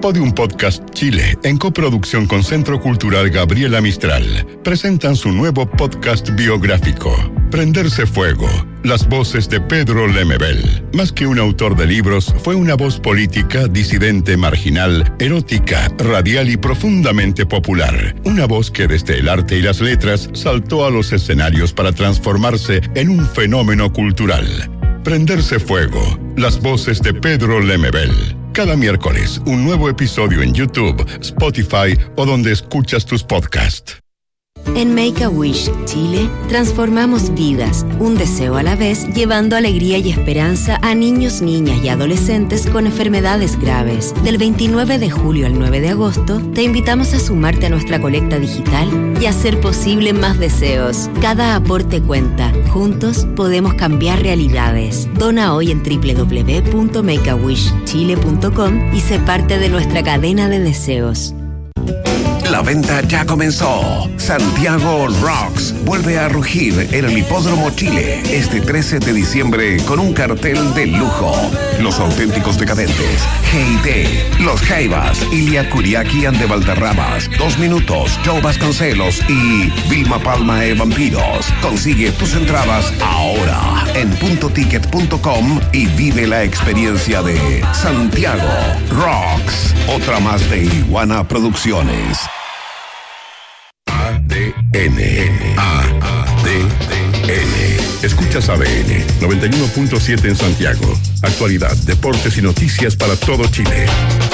Podium Podcast Chile, en coproducción con Centro Cultural Gabriela Mistral, presentan su nuevo podcast biográfico, Prenderse Fuego, las voces de Pedro Lemebel. Más que un autor de libros, fue una voz política, disidente, marginal, erótica, radial y profundamente popular. Una voz que desde el arte y las letras saltó a los escenarios para transformarse en un fenómeno cultural. Prenderse Fuego, las voces de Pedro Lemebel. Cada miércoles, un nuevo episodio en YouTube, Spotify o donde escuchas tus podcasts. En Make-A-Wish Chile, transformamos vidas, un deseo a la vez, llevando alegría y esperanza a niños, niñas y adolescentes con enfermedades graves. Del 29 de julio al 9 de agosto, te invitamos a sumarte a nuestra colecta digital y hacer posible más deseos. Cada aporte cuenta. Juntos podemos cambiar realidades. Dona hoy en www.makeawishchile.com y sé parte de nuestra cadena de deseos. La venta ya comenzó. Santiago Rocks vuelve a rugir en el Hipódromo Chile este 13 de diciembre con un cartel de lujo. Los auténticos decadentes, G.I.T., Los Jaivas, Ilia Kuriaki ande Valderramas, 2 Minutos, Joe Vasconcelos y Vilma Palma e Vampiros. Consigue tus entradas ahora en puntoticket.com y vive la experiencia de Santiago Rocks. Otra más de Iguana Producciones. ADN. Escuchas ADN 91.7 en Santiago. Actualidad, deportes y noticias para todo Chile.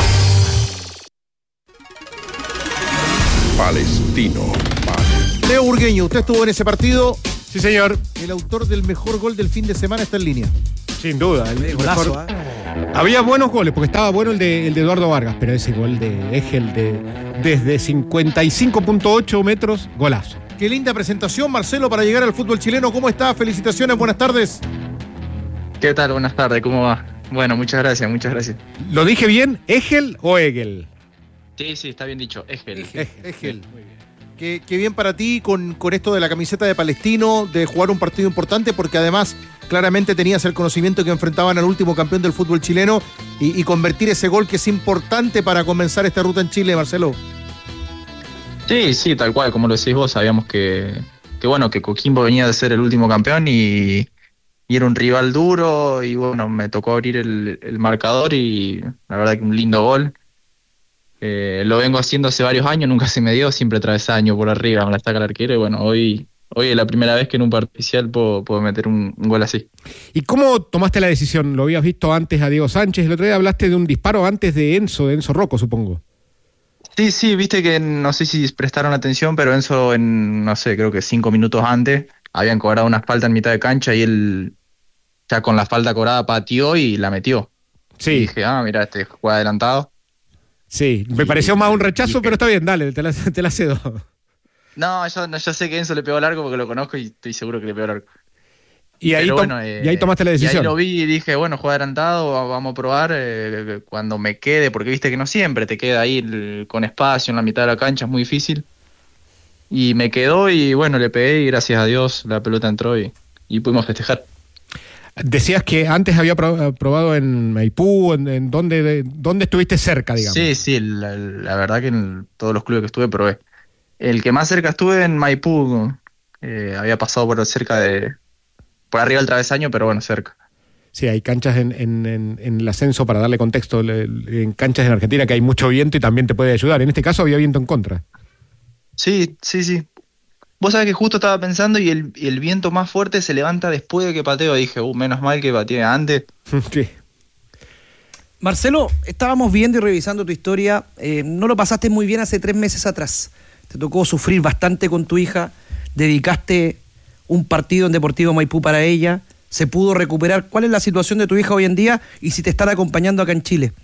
Palestino. Leo Burgueño, usted estuvo en ese partido. Sí, señor. El autor del mejor gol del fin de semana está en línea. Sin duda. El golazo, mejor. Había buenos goles, porque estaba bueno el de Eduardo Vargas, pero ese gol de Egel desde 55.8 metros, golazo. Qué linda presentación, Marcelo, para llegar al fútbol chileno. ¿Cómo está? Felicitaciones, buenas tardes. ¿Qué tal? Buenas tardes, ¿cómo va? Bueno, muchas gracias. ¿Lo dije bien? ¿Egel o Egel? Sí, está bien dicho, Egel. Egel. Muy bien. Qué bien para ti con esto de la camiseta de Palestino, de jugar un partido importante, porque además claramente tenías el conocimiento que enfrentaban al último campeón del fútbol chileno y convertir ese gol que es importante para comenzar esta ruta en Chile, Marcelo. Sí, tal cual, como lo decís vos, sabíamos que Coquimbo venía de ser el último campeón y era un rival duro y bueno, me tocó abrir el marcador y la verdad que un lindo gol. Lo vengo haciendo hace varios años, nunca se me dio, siempre travesaño por arriba, me la saca el arquero y bueno, hoy es la primera vez que en un partido oficial puedo meter un gol así. ¿Y cómo tomaste la decisión? ¿Lo habías visto antes a Diego Sánchez? El otro día hablaste de un disparo antes de Enzo Rocco, supongo. Sí, viste que no sé si prestaron atención, pero Enzo creo que 5 minutos antes habían cobrado una falta en mitad de cancha y él ya con la falta cobrada pateó y la metió. Sí. Y dije, mira, este juega adelantado. Sí, me pareció más un rechazo, pero está bien, dale, te la cedo. No, yo sé que Enzo le pegó largo porque lo conozco y estoy seguro que le pegó largo. Y ahí tomaste la decisión. Y ahí lo vi y dije, bueno, juega adelantado, vamos a probar cuando me quede, porque viste que no siempre te queda ahí con espacio en la mitad de la cancha, es muy difícil. Y me quedó y bueno, le pegué y gracias a Dios la pelota entró y pudimos festejar. Decías que antes había probado en Maipú, en ¿dónde estuviste cerca, digamos? Sí, la verdad que en todos los clubes que estuve probé. El que más cerca estuve en Maipú, había pasado por arriba del travesaño, pero bueno, cerca. Sí, hay canchas en el ascenso, para darle contexto, en canchas en Argentina que hay mucho viento y también te puede ayudar. En este caso había viento en contra. Sí. Vos sabés que justo estaba pensando y el viento más fuerte se levanta después de que pateo. Dije, menos mal que pateé antes. ¿Qué? Marcelo, estábamos viendo y revisando tu historia. No lo pasaste muy bien hace 3 meses atrás. Te tocó sufrir bastante con tu hija. Dedicaste un partido en Deportivo Maipú para ella. ¿Se pudo recuperar? ¿Cuál es la situación de tu hija hoy en día y si te están acompañando acá en Chile?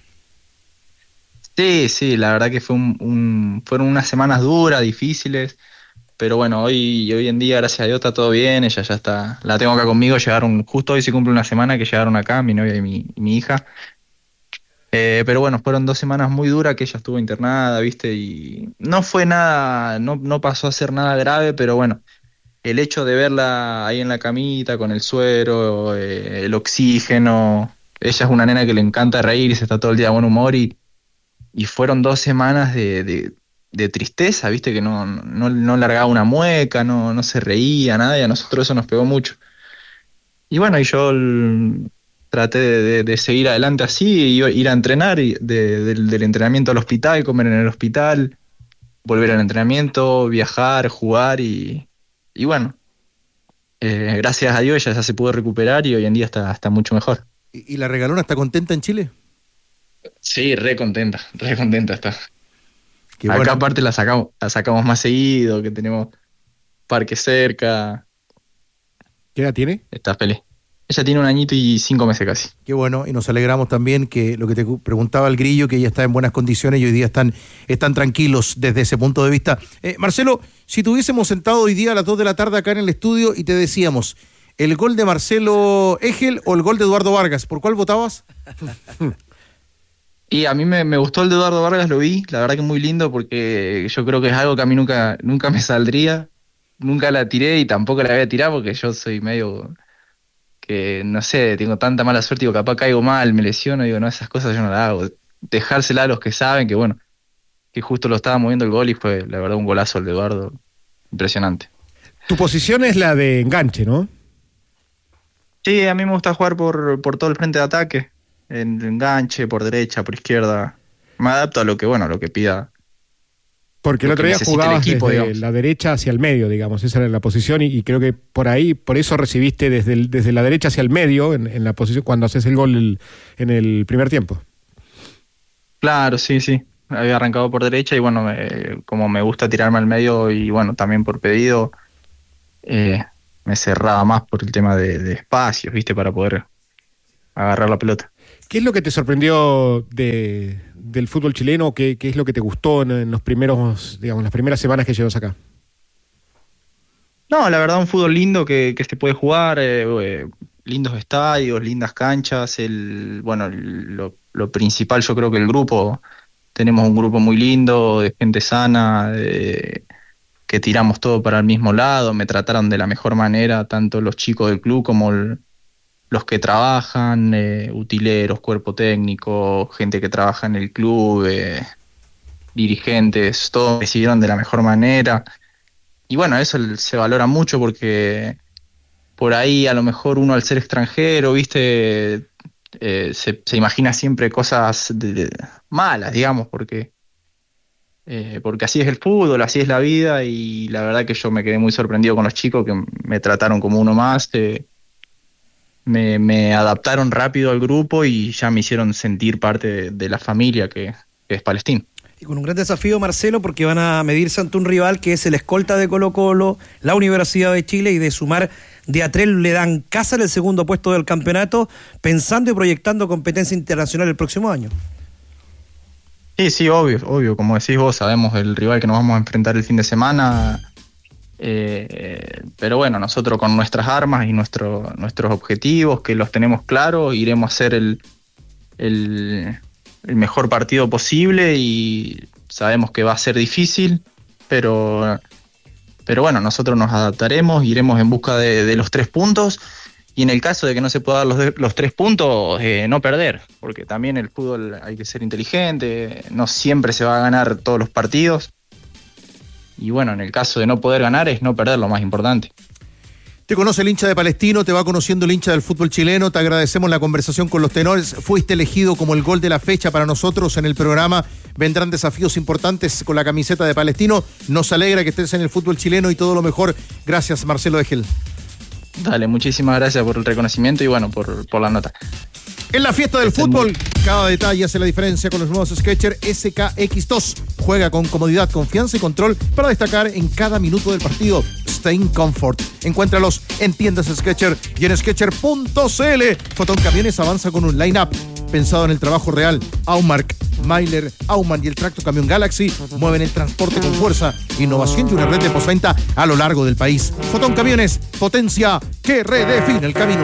Sí, la verdad que fueron unas semanas duras, difíciles. Pero bueno, hoy en día, gracias a Dios, está todo bien, ella ya está, la tengo acá conmigo, justo hoy se cumple una semana que llegaron acá, mi novia y mi hija. Pero bueno, fueron 2 semanas muy duras que ella estuvo internada, ¿viste? Y no fue nada, no pasó a ser nada grave, pero bueno, el hecho de verla ahí en la camita con el suero, el oxígeno, ella es una nena que le encanta reír y se está todo el día de buen humor y y fueron 2 semanas de tristeza, viste, que no largaba una mueca, no se reía, nada, y a nosotros eso nos pegó mucho. Y bueno, y yo traté de seguir adelante así, ir a entrenar, y del entrenamiento al hospital, comer en el hospital, volver al entrenamiento, viajar, jugar, y bueno, gracias a Dios ella ya se pudo recuperar y hoy en día está mucho mejor. ¿Y la regalona está contenta en Chile? Sí, re contenta está. Qué Acá bueno. aparte la sacamos más seguido, que tenemos parque cerca. ¿Qué edad tiene? Está feliz. Ella tiene 1 añito y 5 meses casi. Qué bueno, y nos alegramos también que lo que te preguntaba el Grillo, que ella está en buenas condiciones y hoy día están tranquilos desde ese punto de vista. Marcelo, si tuviésemos sentado hoy día a las 2 de la tarde acá en el estudio y te decíamos, ¿el gol de Marcelo Egel o el gol de Eduardo Vargas? ¿Por cuál votabas? Y a mí me gustó el de Eduardo Vargas, lo vi, la verdad que muy lindo, porque yo creo que es algo que a mí nunca me saldría, nunca la tiré y tampoco la voy a tirar porque yo soy medio... que no sé, tengo tanta mala suerte, digo, capaz caigo mal, me lesiono, digo, no, esas cosas yo no las hago. Dejársela a los que saben, que bueno, que justo lo estaba moviendo el gol y fue, la verdad, un golazo el de Eduardo, impresionante. Tu posición es la de enganche, ¿no? Sí, a mí me gusta jugar por todo el frente de ataque, en enganche, por derecha, por izquierda, me adapto a lo que pida. Porque el lo otro que día necesite el jugabas equipo, desde digamos. la derecha hacia el medio, digamos, esa era la posición y creo que por eso recibiste desde la derecha hacia el medio en la posición cuando haces el gol en el primer tiempo. Claro, sí, había arrancado por derecha y bueno, como me gusta tirarme al medio y bueno, también por pedido, me cerraba más por el tema de espacios, viste, para poder agarrar la pelota. ¿Qué es lo que te sorprendió del fútbol chileno? ¿Qué es lo que te gustó en los primeros, digamos, las primeras semanas que llevas acá? No, la verdad un fútbol lindo que se puede jugar, lindos estadios, lindas canchas, lo principal yo creo que el grupo, tenemos un grupo muy lindo, de gente sana, que tiramos todo para el mismo lado, me trataron de la mejor manera, tanto los chicos del club como los que trabajan, utileros, cuerpo técnico, gente que trabaja en el club, dirigentes, todos me recibieron de la mejor manera. Y bueno, eso se valora mucho porque por ahí a lo mejor uno al ser extranjero, viste, se imagina siempre cosas malas, digamos, porque así es el fútbol, así es la vida y la verdad que yo me quedé muy sorprendido con los chicos que me trataron como uno más, me adaptaron rápido al grupo y ya me hicieron sentir parte de la familia que es Palestino. Y con un gran desafío, Marcelo, porque van a medirse ante un rival que es el escolta de Colo-Colo, la Universidad de Chile, y de sumar de a 3 le dan casa en el segundo puesto del campeonato, pensando y proyectando competencia internacional el próximo año. Sí, obvio, como decís vos, sabemos el rival que nos vamos a enfrentar el fin de semana, pero bueno, nosotros con nuestras armas y nuestros objetivos, que los tenemos claros, iremos a hacer el mejor partido posible y sabemos que va a ser difícil, pero bueno, nosotros nos adaptaremos, iremos en busca de los 3 puntos y en el caso de que no se pueda dar los 3 puntos, no perder, porque también el fútbol hay que ser inteligente, no siempre se va a ganar todos los partidos y bueno, en el caso de no poder ganar es no perder, lo más importante. Te conoce el hincha de Palestino, te va conociendo el hincha del fútbol chileno, te agradecemos la conversación con los tenores, fuiste elegido como el gol de la fecha para nosotros en el programa, vendrán desafíos importantes con la camiseta de Palestino, nos alegra que estés en el fútbol chileno y todo lo mejor, gracias Marcelo Egel. Dale, muchísimas gracias por el reconocimiento y bueno, por la nota. En la fiesta del fútbol, cada detalle hace la diferencia con los nuevos Skechers SKX2. Juega con comodidad, confianza y control para destacar en cada minuto del partido. Stay in comfort. Encuéntralos en tiendas Skechers y en Skechers.cl. Fotón Camiones avanza con un line-up pensado en el trabajo real. Aumark, Myler, Aumann y el Tracto Camión Galaxy mueven el transporte con fuerza, innovación y una red de postventa a lo largo del país. Fotón Camiones, potencia que redefine el camino.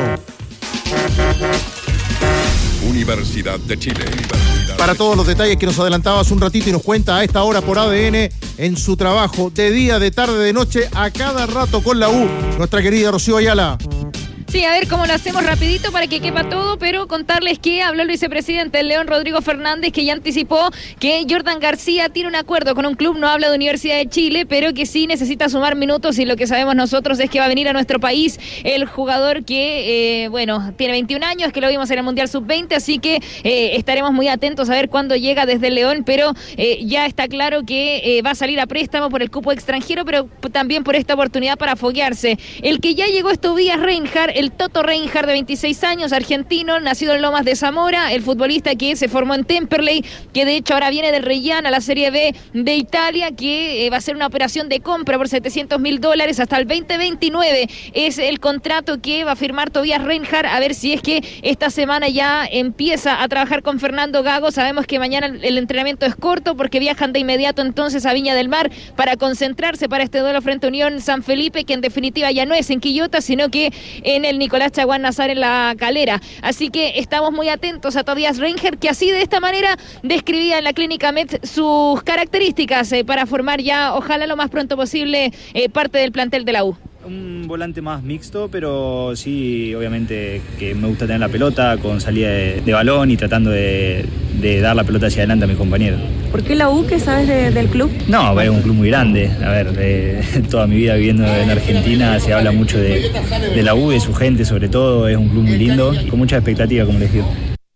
Universidad de Chile. Para todos los detalles que nos adelantabas un ratito y nos cuenta a esta hora por ADN en su trabajo de día, de tarde, de noche, a cada rato con la U, nuestra querida Rocío Ayala. Sí, a ver cómo lo hacemos rapidito para que quepa todo, pero contarles que habló el vicepresidente del León, Rodrigo Fernández, que ya anticipó que Jordan García tiene un acuerdo con un club, no habla de Universidad de Chile, pero que sí necesita sumar minutos, y lo que sabemos nosotros es que va a venir a nuestro país el jugador que, tiene 21 años, que lo vimos en el Mundial Sub-20, así que estaremos muy atentos a ver cuándo llega desde el León, pero ya está claro que va a salir a préstamo por el cupo extranjero, pero también por esta oportunidad para foguearse. El que ya llegó estos días, Reinhardt, el Toto Reinhardt, de 26 años, argentino, nacido en Lomas de Zamora, el futbolista que se formó en Temperley, que de hecho ahora viene del Reggiana a la Serie B de Italia, que va a ser una operación de compra por $700.000 hasta el 2029. Es el contrato que va a firmar Tobias Reinhardt, a ver si es que esta semana ya empieza a trabajar con Fernando Gago. Sabemos que mañana el entrenamiento es corto porque viajan de inmediato entonces a Viña del Mar para concentrarse para este duelo frente a Unión San Felipe, que en definitiva ya no es en Quillota, sino que en el Nicolás Chaguán Nazar en La Calera. Así que estamos muy atentos a Tobias Reinhardt, que así de esta manera describía en la Clínica Met sus características para formar ya, ojalá lo más pronto posible, parte del plantel de la U. Un volante más mixto, pero sí, obviamente que me gusta tener la pelota con salida de balón y tratando de dar la pelota hacia adelante a mis compañeros. ¿Por qué la U? ¿Qué sabes del club? No, es un club muy grande. A ver, toda mi vida viviendo en Argentina se habla mucho de la U, de su gente sobre todo. Es un club muy lindo, con mucha expectativa, como les digo.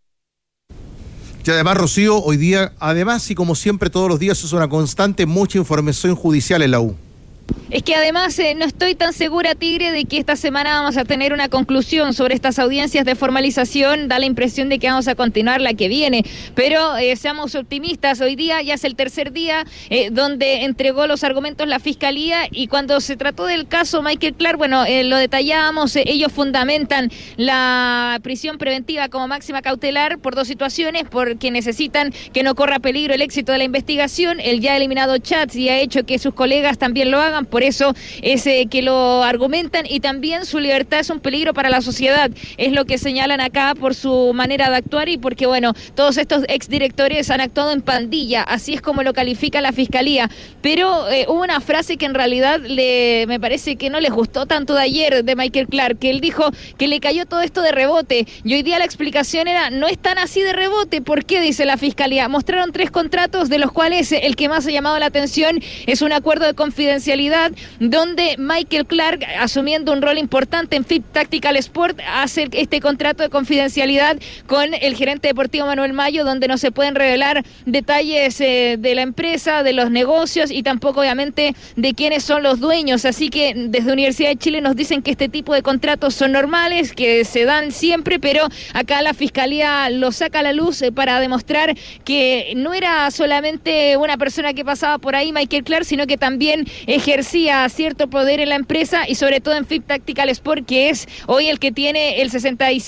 Y además, Rocío, hoy día, además y como siempre todos los días, es una constante mucha información judicial en la U. Es que además no estoy tan segura, Tigre, de que esta semana vamos a tener una conclusión sobre estas audiencias de formalización. Da la impresión de que vamos a continuar la que viene, pero seamos optimistas. Hoy día ya es el tercer día donde entregó los argumentos la Fiscalía, y cuando se trató del caso Michael Clark, lo detallábamos, ellos fundamentan la prisión preventiva como máxima cautelar por dos situaciones: porque necesitan que no corra peligro el éxito de la investigación, él ya ha eliminado chats y ha hecho que sus colegas también lo hagan, por eso es que lo argumentan, y también su libertad es un peligro para la sociedad, es lo que señalan acá por su manera de actuar, y porque todos estos exdirectores han actuado en pandilla, así es como lo califica la Fiscalía. Pero hubo una frase que en realidad me parece que no les gustó tanto de ayer, de Michael Clark, que él dijo que le cayó todo esto de rebote, y hoy día la explicación era: no es tan así de rebote. ¿Por qué? Dice la Fiscalía. Mostraron 3 contratos, de los cuales el que más ha llamado la atención es un acuerdo de confidencialidad donde Michael Clark, asumiendo un rol importante en FIP Tactical Sport, hace este contrato de confidencialidad con el gerente deportivo Manuel Mayo, donde no se pueden revelar detalles de la empresa, de los negocios, y tampoco obviamente de quiénes son los dueños. Así que desde Universidad de Chile nos dicen que este tipo de contratos son normales, que se dan siempre, pero acá la Fiscalía lo saca a la luz para demostrar que no era solamente una persona que pasaba por ahí, Michael Clark, sino que también ejercía cierto poder en la empresa, y sobre todo en FIP Tactical Sport, que es hoy el que tiene el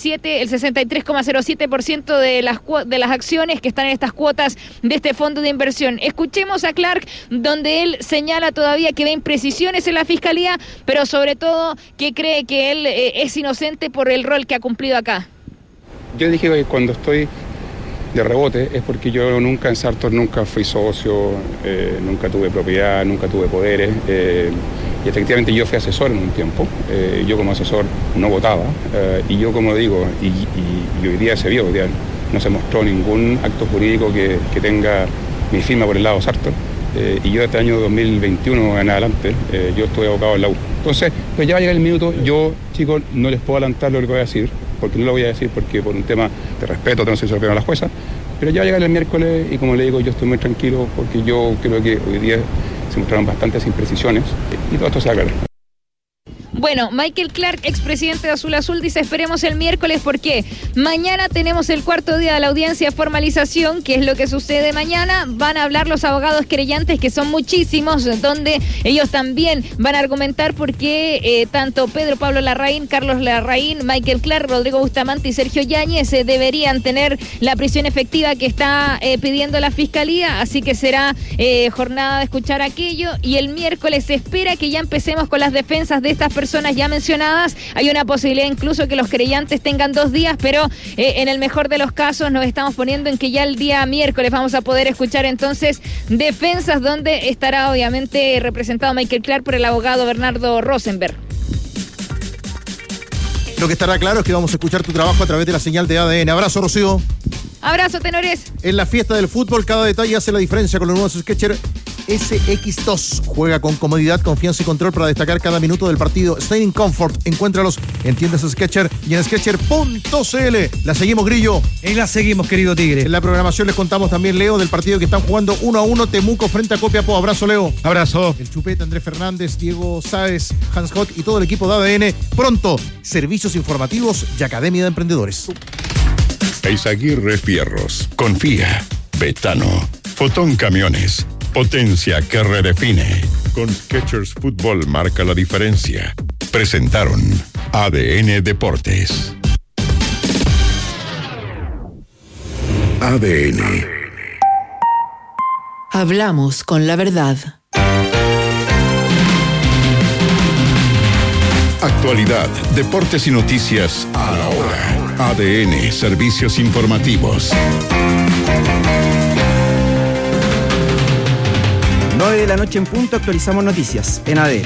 63,07% de las acciones que están en estas cuotas de este fondo de inversión. Escuchemos a Clark, donde él señala todavía que ve imprecisiones en la Fiscalía, pero sobre todo que cree que él es inocente por el rol que ha cumplido acá. Yo dije que cuando estoy de rebote es porque yo nunca en Sartor nunca fui socio, nunca tuve propiedad, nunca tuve poderes, y efectivamente yo fui asesor en un tiempo. Yo como asesor no votaba, y yo, como digo, y hoy día se vio, hoy día no se mostró ningún acto jurídico que tenga mi firma por el lado Sartor, y yo desde el año 2021 en adelante yo estuve abocado en la U. Entonces, pues ya va a llegar el minuto. Yo, chicos, no les puedo adelantar lo que voy a decir, porque no lo voy a decir porque por un tema de respeto tengo que ser a la jueza, pero ya va a llegar el miércoles, y como le digo, yo estoy muy tranquilo porque yo creo que hoy día se mostraron bastantes imprecisiones y todo esto se va a aclarar. Bueno, Michael Clark, expresidente de Azul Azul, dice: esperemos el miércoles porque mañana tenemos el cuarto día de la audiencia de formalización. ¿Qué es lo que sucede mañana? Van a hablar los abogados querellantes, que son muchísimos, donde ellos también van a argumentar por qué tanto Pedro Pablo Larraín, Carlos Larraín, Michael Clark, Rodrigo Bustamante y Sergio Yáñez deberían tener la prisión efectiva que está pidiendo la Fiscalía. Así que será jornada de escuchar aquello, y el miércoles se espera que ya empecemos con las defensas de estas personas ya mencionadas. Hay una posibilidad incluso que los querellantes tengan 2 días, pero en el mejor de los casos nos estamos poniendo en que ya el día miércoles vamos a poder escuchar entonces defensas, donde estará obviamente representado Michael Clark por el abogado Bernardo Rosenberg. Lo que estará claro es que vamos a escuchar tu trabajo a través de la señal de ADN. Abrazo, Rocío. Abrazo, tenores. En la fiesta del fútbol, cada detalle hace la diferencia con los nuevos Skechers SX2. Juega con comodidad, confianza y control para destacar cada minuto del partido. Stay in comfort. Encuéntralos en tiendas Skechers y en Skechers.cl. La seguimos, Grillo. Y la seguimos, querido Tigre. En la programación les contamos también, Leo, del partido que están jugando 1-1 Temuco frente a Copiapó. Abrazo, Leo. Abrazo. El Chupete, Andrés Fernández, Diego Sáez, Hans Hot y todo el equipo de ADN. Pronto, servicios informativos y Academia de Emprendedores. Eizaguirre Fierros. Confía. Betano. Fotón Camiones. Potencia que redefine. Con Skechers Fútbol marca la diferencia. Presentaron ADN Deportes. ADN. Hablamos con la verdad. Actualidad, deportes y noticias a la hora. ADN, servicios informativos. 9 de la noche en punto, actualizamos noticias en ADN.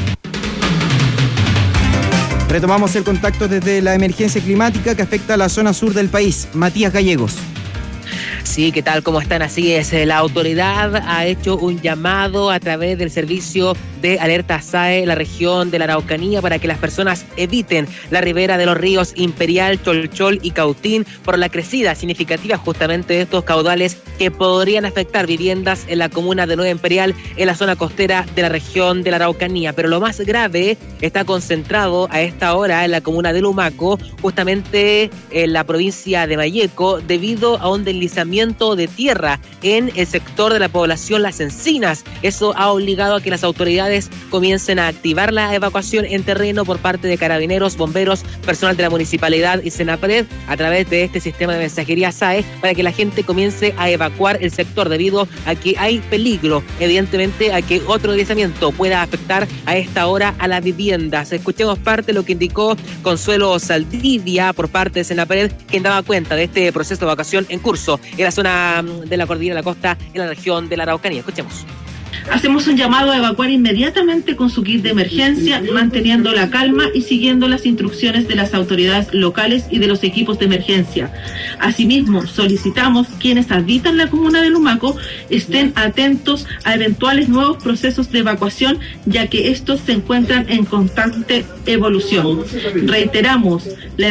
Retomamos el contacto desde la emergencia climática que afecta a la zona sur del país. Matías Gallegos. Sí, ¿qué tal? ¿Cómo están? Así es, la autoridad ha hecho un llamado a través del servicio de alerta SAE, la región de la Araucanía, para que las personas eviten la ribera de los ríos Imperial, Cholchol y Cautín por la crecida significativa justamente de estos caudales que podrían afectar viviendas en la comuna de Nueva Imperial, en la zona costera de la región de la Araucanía. Pero lo más grave está concentrado a esta hora en la comuna de Lumaco, justamente en la provincia de Malleco, debido a un deslizamiento de tierra en el sector de la población Las Encinas. Eso ha obligado a que las autoridades comiencen a activar la evacuación en terreno por parte de carabineros, bomberos, personal de la municipalidad y Senapred a través de este sistema de mensajería SAE, para que la gente comience a evacuar el sector debido a que hay peligro, evidentemente, a que otro deslizamiento pueda afectar a esta hora a las viviendas. Escuchemos parte de lo que indicó Consuelo Saldivia por parte de Senapred, quien daba cuenta de este proceso de evacuación en curso en la zona de la cordillera de la costa, en la región de la Araucanía. Escuchemos. Hacemos un llamado a evacuar inmediatamente con su kit de emergencia, manteniendo la calma y siguiendo las instrucciones de las autoridades locales y de los equipos de emergencia. Asimismo, solicitamos quienes habitan la comuna de Lumaco estén atentos a eventuales nuevos procesos de evacuación, ya que estos se encuentran en constante evolución. Reiteramos, la